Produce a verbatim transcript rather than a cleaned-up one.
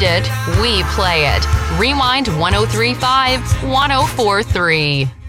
it, we play it. Rewind ten thirty-five, ten forty-three.